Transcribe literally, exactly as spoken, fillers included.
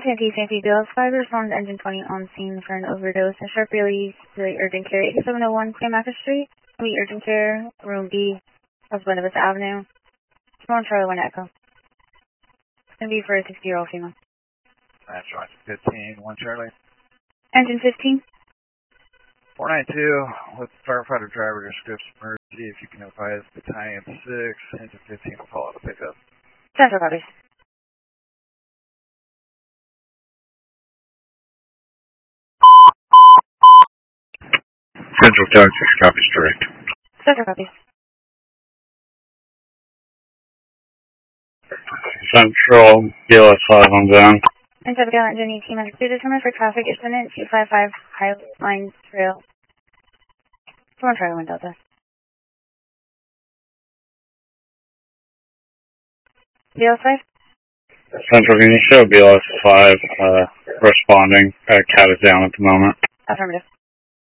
Santee, Santee, B L S five responds engine twenty on scene for an overdose and sharp release to the urgent care eighty-seven oh one Claymaca Street. Meet urgent care, room B, of Buena Vista Avenue. Small Charlie one Echo. It's going to be for a sixty-year-old female. That's right, fifteen, one Charlie. Engine fifteen. four nine two, with firefighter driver descripts emergency. If you can advise battalion six, engine fifteen will follow the pickup. Central copies. Central Tower six copies direct. Central copies. Central, B L S five on down. And Traffic Island Engine eighteen minutes to determine for traffic incident two five five Highline Trail. Come on, try one Delta. B L S five? Central, can you show B L S five uh, responding? Uh, cat is down at the moment. Affirmative.